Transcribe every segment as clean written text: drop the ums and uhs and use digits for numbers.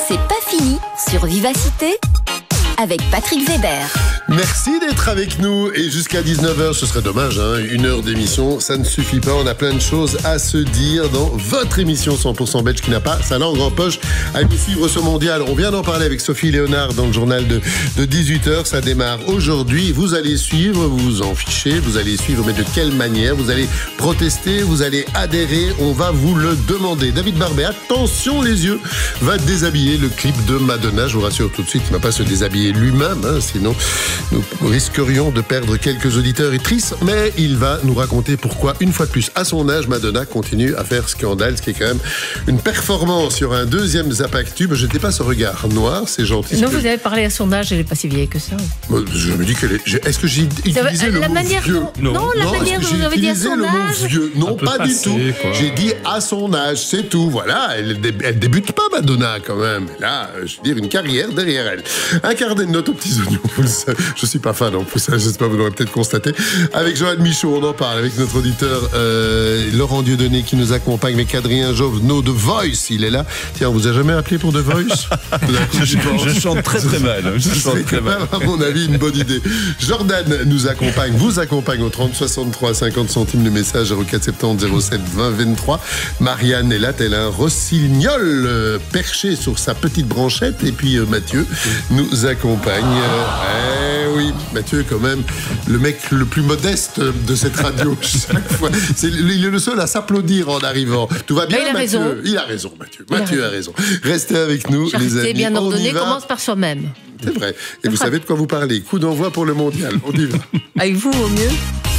C'est pas fini sur Vivacité avec Patrick Weber. Merci d'être avec nous et jusqu'à 19h, ce serait dommage, une heure d'émission, ça ne suffit pas, on a plein de choses à se dire dans votre émission 100% belge qui n'a pas sa langue en poche. Allez suivre ce mondial, on vient d'en parler avec Sophie Léonard dans le journal de 18h, ça démarre aujourd'hui, vous allez suivre, vous vous en fichez, vous allez suivre, mais de quelle manière, vous allez protester, vous allez adhérer, on va vous le demander. David Barbet, attention les yeux, va déshabiller le clip de Madonna, je vous rassure tout de suite, il ne va pas se déshabiller lui-même, sinon nous risquerions de perdre quelques auditeurs et tristes, mais il va nous raconter pourquoi, une fois de plus, à son âge, Madonna continue à faire scandale, ce qui est quand même une performance sur un deuxième Zapactube. Je n'étais pas ce regard noir, c'est gentil. Non, vous avez parlé à son âge, elle n'est pas si vieille que ça. Je me dis qu'elle est... Est-ce que j'ai utilisé le mot vieux? Non, la manière dont vous avez dit à son âge. Vieux. Non, pas du tout. Quoi. J'ai dit à son âge, c'est tout. Voilà, elle débute pas, Madonna, quand même. Là, je veux dire, une carrière derrière elle. Un carnet de notes aux petits oignons, vous le savez. Je suis pas fan en plus, j'espère que vous l'aurez peut-être constaté. Avec Johan Michaud, on en parle avec notre auditeur Laurent Dieudonné qui nous accompagne, avec Adrien Jovenot de Voice, il est là. Tiens, on vous a jamais appelé pour The Voice? Je chante très très mal. À mon avis, une bonne idée. Jordan nous accompagne, vous accompagne au 30 63 50 centimes le message 0470 07 20 23. Marianne est là, tel un rossignol perché sur sa petite branchette. Et puis Mathieu nous accompagne. Oui, Mathieu est quand même le mec le plus modeste de cette radio chaque fois. Il est le seul à s'applaudir en arrivant. Tout va bien, Mathieu? Il a raison, Mathieu. Mathieu a raison. Restez avec nous, les amis. Bien ordonné, commence par soi-même. C'est vrai. Et vous savez de quoi vous parlez. Coup d'envoi pour le mondial. On y va. Avec vous, au mieux.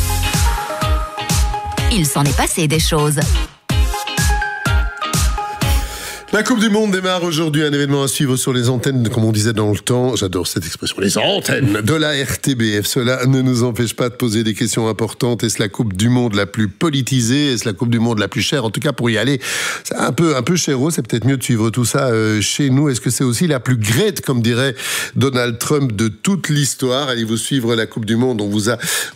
Il s'en est passé des choses. La Coupe du Monde démarre aujourd'hui, un événement à suivre sur les antennes, comme on disait dans le temps, j'adore cette expression, les antennes de la RTBF. Cela ne nous empêche pas de poser des questions importantes. Est-ce la Coupe du Monde la plus politisée? Est-ce la Coupe du Monde la plus chère? En tout cas, pour y aller, c'est un peu chéro, c'est peut-être mieux de suivre tout ça chez nous. Est-ce que c'est aussi la plus great, comme dirait Donald Trump, de toute l'histoire? Allez-vous suivre la Coupe du Monde? On vous a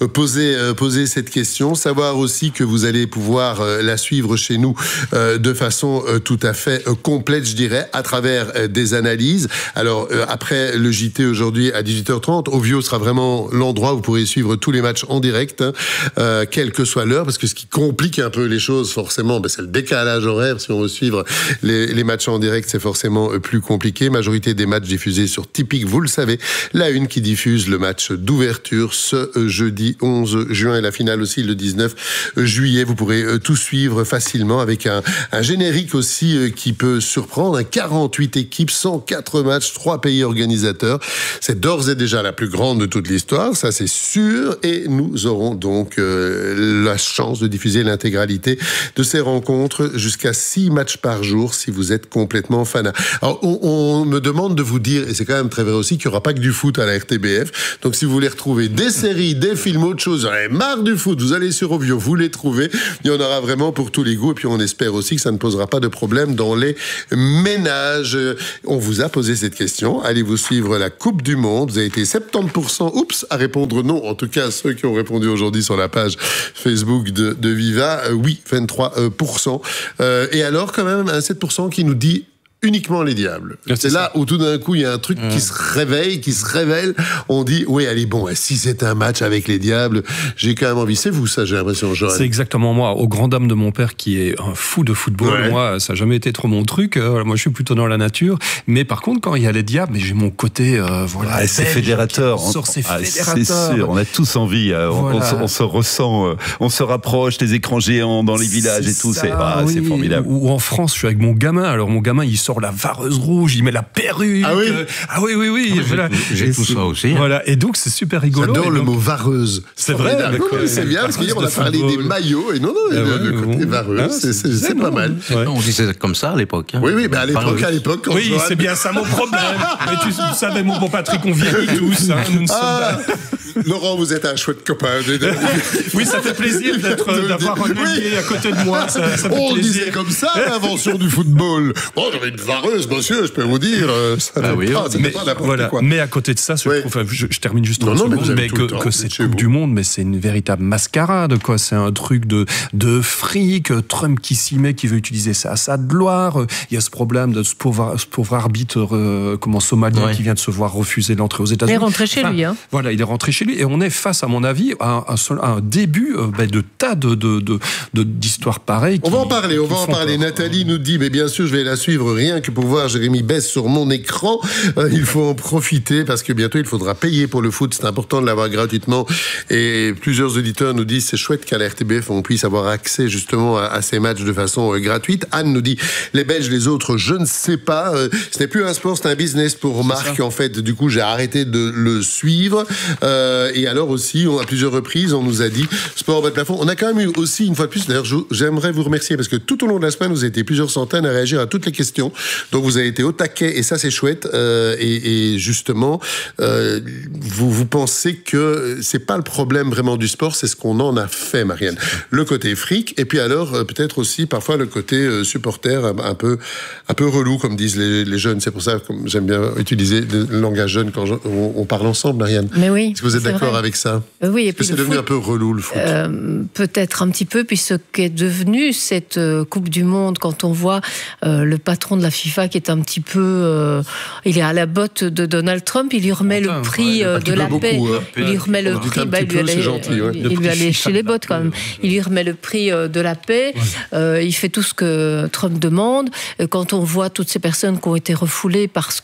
posé cette question. Savoir aussi que vous allez pouvoir la suivre chez nous de façon tout à fait complète, je dirais, à travers des analyses. Alors, après le JT aujourd'hui à 18h30, Ovio sera vraiment l'endroit où vous pourrez suivre tous les matchs en direct, quelle que soit l'heure, parce que ce qui complique un peu les choses, forcément, c'est le décalage horaire. Si on veut suivre les matchs en direct, c'est forcément plus compliqué. Majorité des matchs diffusés sur Typique, vous le savez, la Une qui diffuse le match d'ouverture ce jeudi 11 juin et la finale aussi le 19 juillet. Vous pourrez tout suivre facilement avec un générique aussi qui peut surprendre. 48 équipes, 104 matchs, 3 pays organisateurs. C'est d'ores et déjà la plus grande de toute l'histoire, ça c'est sûr. Et nous aurons donc la chance de diffuser l'intégralité de ces rencontres, jusqu'à 6 matchs par jour si vous êtes complètement fanat. Alors on me demande de vous dire, et c'est quand même très vrai aussi, qu'il n'y aura pas que du foot à la RTBF. Donc si vous voulez retrouver des séries, des films, autre chose, vous en avez marre du foot, vous allez sur Ovio, vous les trouvez. Il y en aura vraiment pour tous les goûts. Et puis on espère aussi que ça ne posera pas de problème dans les ménages. On vous a posé cette question. Allez-vous suivre la Coupe du Monde? Vous avez été 70% à répondre non. En tout cas, ceux qui ont répondu aujourd'hui sur la page Facebook de Viva, oui, 23%. Et alors, quand même, un 7% qui nous dit uniquement les diables. C'est là où tout d'un coup il y a un truc qui se réveille, qui se révèle. On dit oui, allez, bon, si c'est un match avec les diables, j'ai quand même envie. C'est vous, ça, j'ai l'impression, Johan. C'est exactement moi. Au grand dame de mon père qui est un fou de football, ouais. Moi, ça n'a jamais été trop mon truc. Moi, je suis plutôt dans la nature. Mais par contre, quand il y a les diables, mais j'ai mon côté, voilà. Ah, c'est fédérateur. C'est sûr. On a tous envie. Voilà. On se ressent, on se rapproche des écrans géants dans les villages et tout. C'est formidable. Ou en France, je suis avec mon gamin. Alors, mon gamin, il sort la vareuse rouge, il met la perruque. Ah oui. Oui. Voilà. J'ai tout ça aussi. Voilà. Et donc, c'est super rigolo. J'adore le mot vareuse. C'est vrai. C'est bien, parce qu'on a parlé des maillots, et non, le côté vareuse, c'est pas mal. Ouais. On disait comme ça à l'époque. Hein. Oui, mais à l'époque, quand oui, c'est bien ça mon problème. Mais tu savais, mon bon Patrick, on vieillit tous. Nous ne sommes pas... Laurent, vous êtes un chouette copain. Oui, ça fait plaisir d'avoir un allié à côté de moi. Ça fait on plaisir. disait comme ça, l'invention du football. Bon, j'avais une vareuse, monsieur, je peux vous dire. Ça n'est pas n'importe quoi. Mais à côté de ça, je termine juste 30 secondes, mais que cette Coupe du Monde, mais c'est une véritable mascarade, quoi. C'est un truc de fric, Trump qui s'y met, qui veut utiliser ça à sa gloire. Il y a ce problème de ce pauvre arbitre somalien qui vient de se voir refuser l'entrée aux États-Unis. Il est rentré chez lui. Hein. Voilà, il est rentré chez lui. Et on est face, à mon avis, à un début de tas d'histoires pareilles. On va en parler. Nathalie nous dit, mais bien sûr, je vais la suivre rien que pour voir Jérémy Besse sur mon écran. Il faut en profiter parce que bientôt, il faudra payer pour le foot. C'est important de l'avoir gratuitement. Et plusieurs auditeurs nous disent, c'est chouette qu'à la RTBF, on puisse avoir accès justement à ces matchs de façon gratuite. Anne nous dit, les Belges, les autres, je ne sais pas. Ce n'est plus un sport, c'est un business pour Marc. En fait, du coup, j'ai arrêté de le suivre. Et alors aussi, à plusieurs reprises, on nous a dit, sport bas de plafond. On a quand même eu aussi, une fois de plus, d'ailleurs, j'aimerais vous remercier parce que tout au long de la semaine, vous avez été plusieurs centaines à réagir à toutes les questions. Donc, vous avez été au taquet et ça, c'est chouette. Et justement, vous pensez que c'est pas le problème vraiment du sport, c'est ce qu'on en a fait, Marianne. Le côté fric et puis alors, peut-être aussi parfois le côté supporter un peu relou, comme disent les jeunes. C'est pour ça que j'aime bien utiliser le langage jeune quand on parle ensemble, Marianne. Mais oui. Est-ce que vous êtes d'accord avec ça? Oui. Est-ce que c'est devenu un peu relou, le foot? Peut-être un petit peu, puis ce qu'est devenu cette Coupe du Monde, quand on voit le patron de la FIFA qui est un petit peu... il est à la botte de Donald Trump, il lui remet le prix de la paix. Il lui remet le prix... Il lui allait chez les bottes, quand même. Il lui remet le prix de la paix. Il fait tout ce que Trump demande. Quand on voit toutes ces personnes qui ont été refoulées parce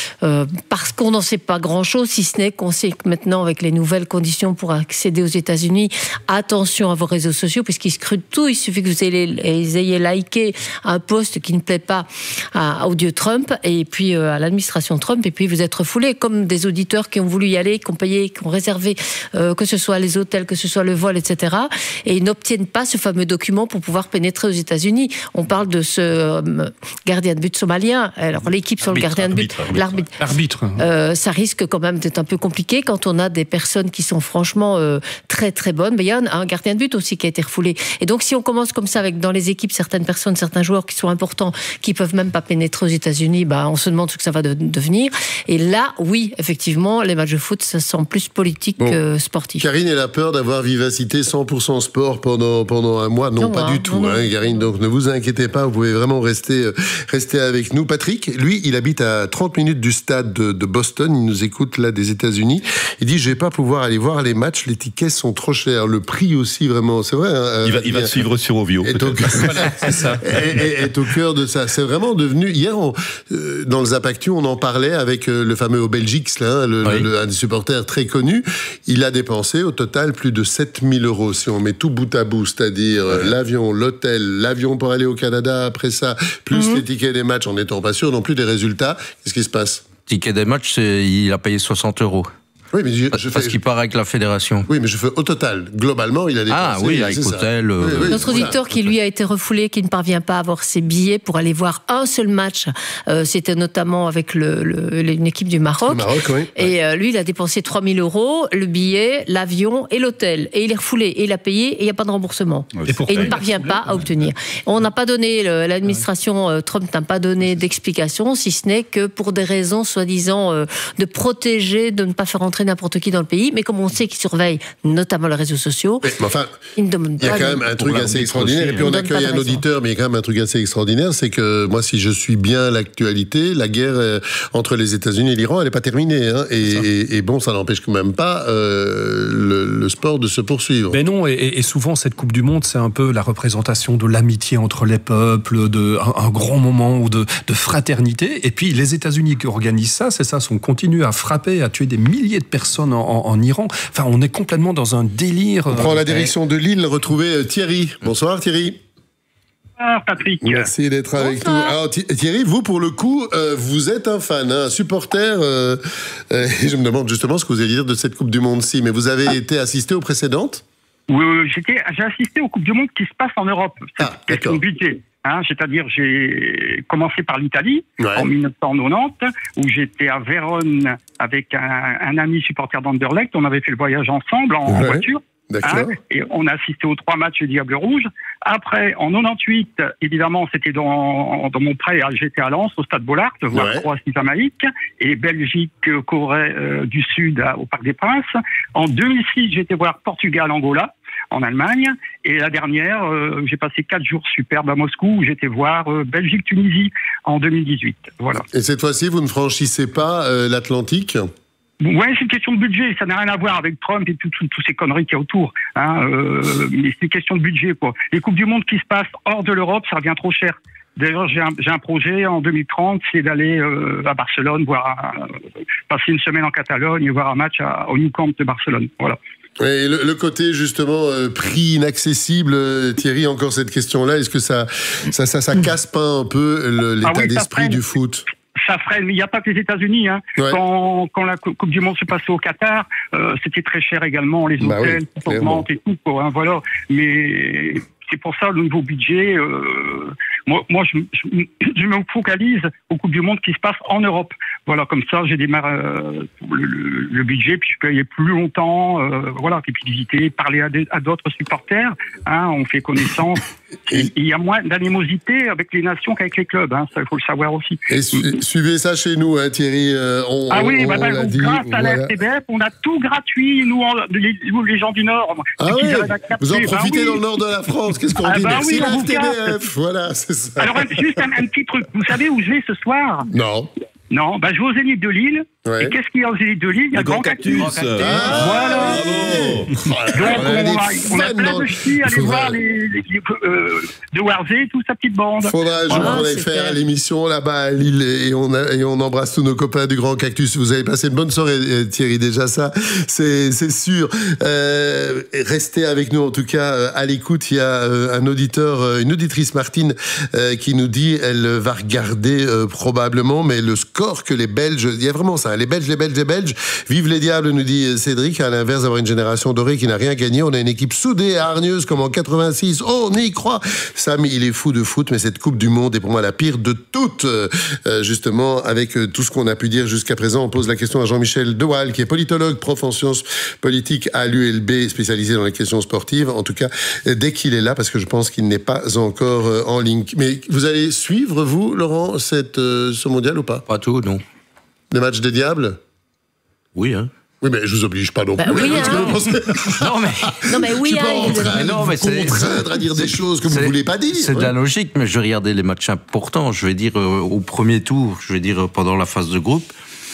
qu'on n'en sait pas grand-chose, si ce n'est qu'on sait que maintenant, avec les nouvelles conditions pour accéder aux États-Unis, attention à vos réseaux sociaux, puisqu'ils scrutent tout. Il suffit que vous ayez liké un post qui ne plaît pas au dieu Trump, et puis à l'administration Trump, et puis vous êtes refoulé, comme des auditeurs qui ont voulu y aller, qui ont payé, qui ont réservé, que ce soit les hôtels, que ce soit le vol, etc. Et ils n'obtiennent pas ce fameux document pour pouvoir pénétrer aux États-Unis. On parle de ce gardien de but somalien. Alors l'équipe sur le gardien de but, l'arbitre. Ça risque quand même d'être un peu compliqué quand on a des personnes qui sont franchement très très bonnes. Mais il y a un gardien de but aussi qui a été refoulé. Et donc si on commence comme ça avec dans les équipes certaines personnes, certains joueurs qui sont importants, qui peuvent même pas pénétrer aux États-Unis, on se demande ce que ça va devenir. Et là, oui, effectivement, les matchs de foot, ça sent plus politique que sportif. Karine, elle a peur d'avoir Vivacité 100% sport pendant un mois. Non, pas du tout, Karine. Donc ne vous inquiétez pas, vous pouvez vraiment rester avec nous. Patrick, lui, il habite à 30 minutes du stade de Boston. Il nous écoute là des États-Unis. Il dit, je vais pas pouvoir aller voir les matchs. Les tickets sont trop chers. Le prix aussi, vraiment, c'est vrai. Il va suivre sur Ovio. C'est ça. Est au cœur de ça. C'est vraiment devenu... Hier, dans le Zap Actu, on en parlait avec le fameux Obelgix, là, un des supporters très connu. Il a dépensé au total plus de 7 000 €, si on met tout bout à bout, c'est-à-dire l'avion, l'hôtel, l'avion pour aller au Canada après ça, plus les tickets des matchs, en n'étant pas sûr non plus des résultats. Qu'est-ce qui se passe? Ticket des matchs, il a payé 60 €. Oui, mais parce qu'il part avec la fédération. Oui, mais je fais au total. Globalement, il a dépensé. Ah oui, avec hôtel. Notre auditeur qui lui a été refoulé, qui ne parvient pas à avoir ses billets pour aller voir un seul match, c'était notamment avec une équipe du Maroc. Le Maroc, oui. Et lui, il a dépensé 3 000 €, le billet, l'avion et l'hôtel. Et il est refoulé. Et il a payé et il n'y a pas de remboursement. Et il ne parvient pas à obtenir. On n'a pas donné, l'administration Trump n'a pas donné d'explication, si ce n'est que pour des raisons soi-disant de protéger, de ne pas faire entrer n'importe qui dans le pays, mais comme on sait qu'ils surveillent notamment les réseaux sociaux, il y a quand même un truc assez extraordinaire. Aussi, et puis on accueille un auditeur, mais il y a quand même un truc assez extraordinaire, c'est que moi, si je suis bien l'actualité, la guerre entre les États-Unis et l'Iran, elle n'est pas terminée. Hein, et bon, ça n'empêche quand même pas le sport de se poursuivre. Mais non, et souvent cette Coupe du Monde, c'est un peu la représentation de l'amitié entre les peuples, un grand moment ou de fraternité. Et puis les États-Unis qui organisent ça, c'est ça, on continue à frapper, à tuer des milliers de personnes en Iran. Enfin, on est complètement dans un délire. On prend la direction de Lille, retrouver Thierry. Bonsoir Thierry. Bonsoir Patrick. Merci d'être avec nous. Alors Thierry, vous pour le coup, vous êtes un fan, un supporter. Je me demande justement ce que vous allez dire de cette Coupe du Monde-ci. Mais vous avez été assisté aux précédentes? Oui, j'ai assisté aux Coupes du Monde qui se passent en Europe. C'est question de budget. C'est-à-dire, j'ai commencé par l'Italie en 1990, où j'étais à Vérone avec un ami supporter d'Anderlecht. On avait fait le voyage ensemble en voiture. D'accord. Et on a assisté aux 3 matchs du Diable Rouge. Après, en 98, évidemment, c'était dans mon prêt, j'étais à Lens, au Stade Bollaert, voir Croatie-Jamaïque, et Belgique-Corée du Sud au Parc des Princes. En 2006, j'étais voir Portugal-Angola, en Allemagne. Et la dernière, j'ai passé 4 jours superbes à Moscou, où j'étais voir Belgique-Tunisie en 2018. Voilà. Et cette fois-ci, vous ne franchissez pas l'Atlantique ? Ouais, c'est une question de budget. Ça n'a rien à voir avec Trump et toutes ces conneries qu'il y a autour. Mais c'est une question de budget, quoi. Les Coupes du Monde qui se passent hors de l'Europe, ça revient trop cher. D'ailleurs, j'ai un projet en 2030, c'est d'aller à Barcelone, passer une semaine en Catalogne et voir un match au Nou Camp de Barcelone. Voilà. Et le côté justement prix inaccessible, Thierry, encore cette question-là, est-ce que ça casse pas un peu l'état d'esprit du foot ? Ça freine, mais il n'y a pas que les États-Unis. Ouais. Quand la Coupe du Monde se passait au Qatar, c'était très cher également, les hôtels augmentent et tout, quoi, voilà. Mais c'est pour ça, le nouveau budget, moi je me focalise aux Coupes du Monde qui se passent en Europe. Voilà, comme ça, j'ai démarré le budget, puis je peux y aller plus longtemps, voilà, et puis visiter, parler à d'autres supporters, on fait connaissance. Il y a moins d'animosité avec les nations qu'avec les clubs, ça, il faut le savoir aussi. Et suivez ça chez nous, Thierry. Grâce à la RTBF, on a tout gratuit, nous, les gens du Nord. Vous en profitez dans le nord de la France, qu'est-ce qu'on dit? Merci la RTBF, voilà, c'est ça. Alors, juste un petit truc, vous savez où je vais ce soir? Non, je vais au Zénith de Lille. Ouais. Et qu'est-ce qu'il y a au Zénith de Lille? Il y a le Grand Cactus. Voilà. Donc, on a plein de ch'tis à aller voir de Warzé, toute sa petite bande. Faudra un jour qu'on aille faire l'émission là-bas à Lille et on embrasse tous nos copains du Grand Cactus. Vous avez passé une bonne soirée, Thierry, déjà ça, c'est sûr. Restez avec nous, en tout cas, à l'écoute. Il y a une auditrice, Martine, qui nous dit, elle va regarder probablement, mais le score que les Belges, il y a vraiment ça, les Belges, vive les diables, nous dit Cédric, à l'inverse d'avoir une génération dorée qui n'a rien gagné, on a une équipe soudée et hargneuse comme en 86, on y croit. Sam, il est fou de foot, mais cette Coupe du Monde est pour moi la pire de toutes, justement, avec tout ce qu'on a pu dire jusqu'à présent. On pose la question à Jean-Michel Dewaal, qui est politologue, prof en sciences politiques à l'ULB, spécialisé dans les questions sportives, en tout cas, dès qu'il est là, parce que je pense qu'il n'est pas encore en ligne. Mais vous allez suivre, vous, Laurent, ce mondial ou pas? Pas tout, non. Les matchs des diables? Oui, Oui, mais je vous oblige pas non plus. Oui, Non, mais oui, contraindre à dire des choses que vous voulez pas dire. C'est de la logique, mais je vais regarder les matchs importants. Je vais dire au premier tour, je vais dire pendant la phase de groupe.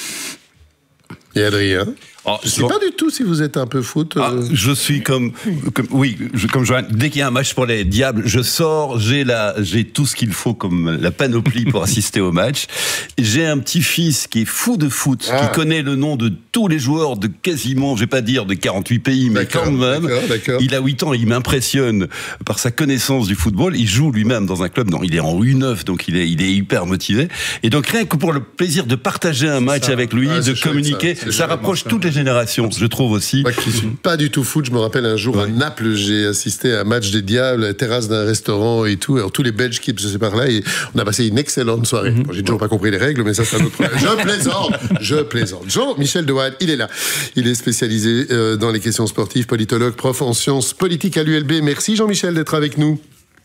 Et Adrien? Je ne sais pas du tout si vous êtes un peu foot. Je suis comme Joanne. Dès qu'il y a un match pour les diables, je sors, j'ai tout ce qu'il faut comme la panoplie pour assister au match. J'ai un petit-fils qui est fou de foot, qui connaît le nom de tous les joueurs de quasiment, je vais pas dire de 48 pays, mais quand même. D'accord. Il a 8 ans, il m'impressionne par sa connaissance du football. Il joue lui-même dans un club, il est en U9, donc il est hyper motivé. Et donc rien que pour le plaisir de partager un match avec lui, de communiquer, ça rapproche toutes les générations, je trouve aussi. Moi qui ne suis pas du tout foot, je me rappelle un jour à Naples, j'ai assisté à un match des diables, à la terrasse d'un restaurant et tout. Alors tous les Belges qui passaient par là et on a passé une excellente soirée. Bon, j'ai toujours pas compris les règles, mais ça c'est un autre problème. Je plaisante. Jean-Michel Dewaal, il est là. Il est spécialisé dans les questions sportives, politologue, prof en sciences politiques à l'ULB. Merci Jean-Michel d'être avec nous.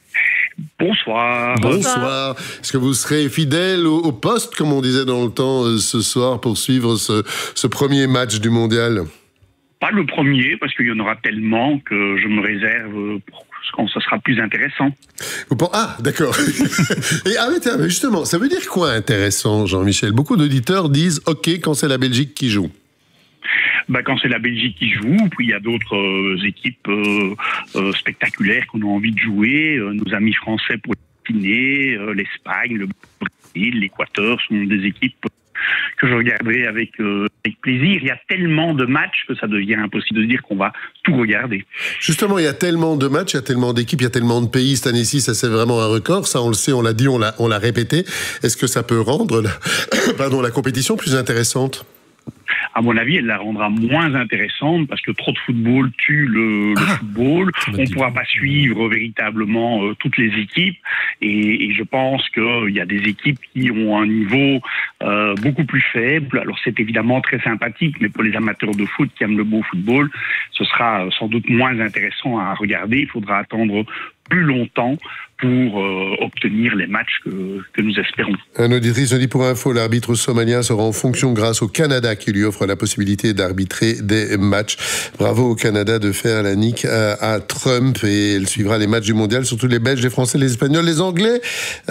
Bonsoir. Est-ce que vous serez fidèle au poste, comme on disait dans le temps, ce soir, pour suivre ce premier match du mondial? Pas le premier, parce qu'il y en aura tellement que je me réserve quand ça sera plus intéressant. D'accord. Mais justement, ça veut dire quoi intéressant, Jean-Michel? Beaucoup d'auditeurs disent « OK » quand c'est la Belgique qui joue. Quand c'est la Belgique qui joue, puis il y a d'autres équipes spectaculaires qu'on a envie de jouer. Nos amis français pour l'Espagne, l'Espagne, le Brésil, l'Équateur sont des équipes que je regarderai avec plaisir. Il y a tellement de matchs que ça devient impossible de dire qu'on va tout regarder. Justement, il y a tellement de matchs, il y a tellement d'équipes, il y a tellement de pays. Cette année-ci, ça c'est vraiment un record. Ça, on le sait, on l'a dit, on l'a répété. Est-ce que ça peut rendre la compétition plus intéressante? À mon avis, elle la rendra moins intéressante parce que trop de football tue le football. On ne pourra pas suivre véritablement toutes les équipes. Et je pense qu'il y a des équipes qui ont un niveau beaucoup plus faible. Alors c'est évidemment très sympathique, mais pour les amateurs de foot qui aiment le beau football, ce sera sans doute moins intéressant à regarder. Il faudra attendre plus longtemps pour obtenir les matchs que nous espérons. Un auditrice nous dit pour info, l'arbitre somalien sera en fonction grâce au Canada qui lui offre la possibilité d'arbitrer des matchs. Bravo au Canada de faire la nique à Trump, et elle suivra les matchs du mondial, surtout les Belges, les Français, les Espagnols, les Anglais,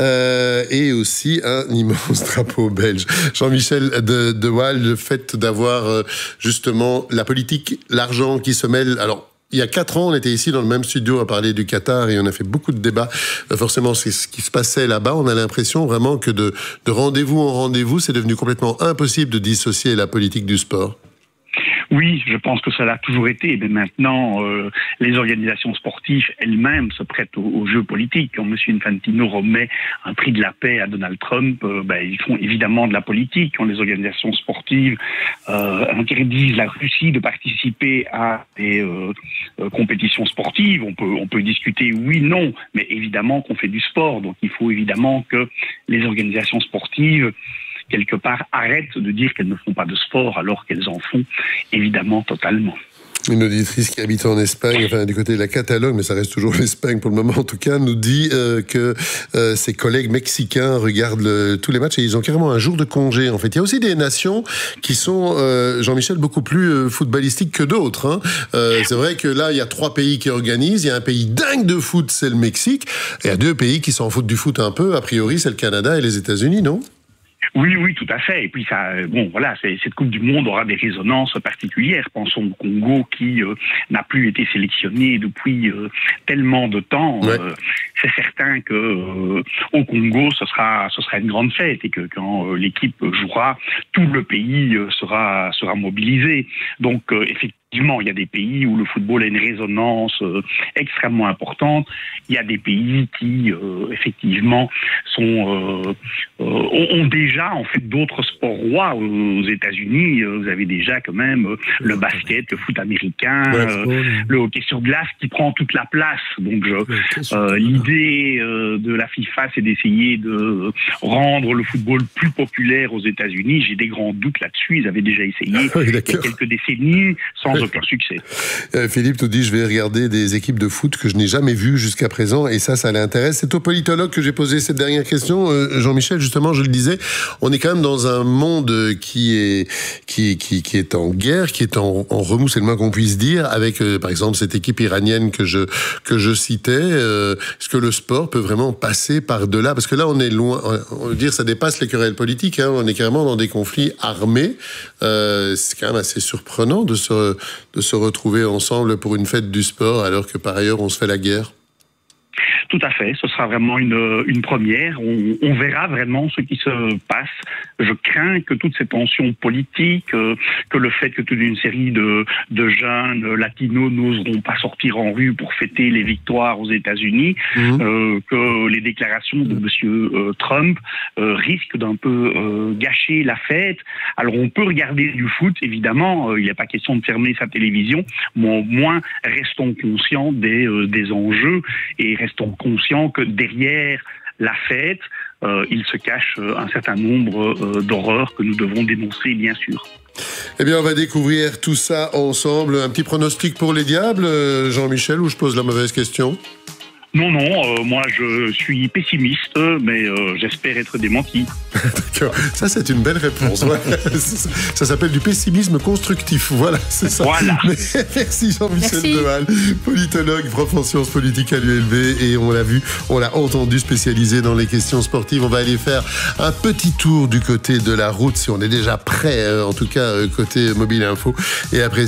et aussi un immense drapeau belge. Jean-Michel de Waal, le fait d'avoir justement la politique, l'argent qui se mêle. Alors, il y a 4 ans, on était ici dans le même studio à parler du Qatar et on a fait beaucoup de débats. Forcément, c'est ce qui se passait là-bas. On a l'impression vraiment que de rendez-vous en rendez-vous, c'est devenu complètement impossible de dissocier la politique du sport. Oui, je pense que ça l'a toujours été. Mais maintenant, les organisations sportives elles-mêmes se prêtent aux jeux politiques. Quand M. Infantino remet un prix de la paix à Donald Trump, ils font évidemment de la politique. Quand les organisations sportives interdisent la Russie de participer à des compétitions sportives, on peut discuter oui, non, mais évidemment qu'on fait du sport. Donc il faut évidemment que les organisations sportives quelque part, arrêtent de dire qu'elles ne font pas de sport alors qu'elles en font évidemment totalement. Une auditrice qui habite en Espagne, enfin du côté de la Catalogne, mais ça reste toujours l'Espagne pour le moment en tout cas, nous dit que ses collègues mexicains regardent tous les matchs et ils ont carrément un jour de congé. En fait, il y a aussi des nations qui sont, Jean-Michel, beaucoup plus footballistiques que d'autres. Hein. C'est vrai que là, il y a 3 pays qui organisent. Il y a un pays dingue de foot, c'est le Mexique. Et il y a 2 pays qui s'en foutent du foot un peu. A priori, c'est le Canada et les États-Unis, non ? Oui, tout à fait. Et puis cette Coupe du Monde aura des résonances particulières. Pensons au Congo qui n'a plus été sélectionné depuis tellement de temps. Ouais. C'est certain que au Congo, ce sera une grande fête et que quand l'équipe jouera, tout le pays sera mobilisé. Donc effectivement, il y a des pays où le football a une résonance extrêmement importante. Il y a des pays qui, effectivement, ont déjà en fait d'autres sports rois. Aux États-Unis, vous avez déjà quand même le basket, le foot américain, le hockey sur glace qui prend toute la place. Donc l'idée de la FIFA, c'est d'essayer de rendre le football plus populaire aux États-Unis. J'ai des grands doutes là-dessus. Ils avaient déjà essayé il y a quelques décennies sans aucun succès. Philippe nous dit, je vais regarder des équipes de foot que je n'ai jamais vues jusqu'à présent, et ça l'intéresse. C'est au politologue que j'ai posé cette dernière question. Jean-Michel, justement, je le disais, on est quand même dans un monde qui est en guerre, qui est en remous, c'est le moins qu'on puisse dire, avec, par exemple, cette équipe iranienne que je citais. Est-ce que le sport peut vraiment passer par-delà? Parce que là, on est loin, on veut dire, ça dépasse les querelles politiques, hein, on est carrément dans des conflits armés. C'est quand même assez surprenant de se retrouver ensemble pour une fête du sport, alors que par ailleurs, on se fait la guerre. Tout à fait, ce sera vraiment une première. On verra vraiment ce qui se passe. Je crains que toutes ces tensions politiques, que le fait que toute une série de jeunes latinos n'oseront pas sortir en rue pour fêter les victoires aux États-Unis, que les déclarations de M. Trump risquent d'un peu gâcher la fête. Alors on peut regarder du foot, évidemment, il n'y a pas question de fermer sa télévision, mais au moins restons conscients des enjeux et restons conscients que derrière la fête, il se cache un certain nombre d'horreurs que nous devons dénoncer, bien sûr. Eh bien, on va découvrir tout ça ensemble. Un petit pronostic pour les Diables, Jean-Michel, ou je pose la mauvaise question ? Non, moi je suis pessimiste, mais j'espère être démenti. D'accord, ça c'est une belle réponse. Ouais. Ça s'appelle du pessimisme constructif, voilà, c'est ça. Voilà. Merci Jean-Michel de Waal, politologue, prof en sciences politiques à l'ULB, et on l'a vu, on l'a entendu, spécialisé dans les questions sportives. On va aller faire un petit tour du côté de la route, si on est déjà prêt, en tout cas côté Mobile Info, et après